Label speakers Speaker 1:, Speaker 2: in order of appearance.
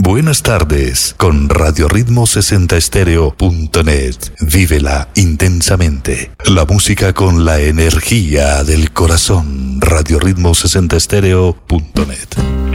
Speaker 1: Buenas tardes con RadioRitmo60Stereo.net. Vívela intensamente. La música con la energía del corazón. RadioRitmo60Stereo.net.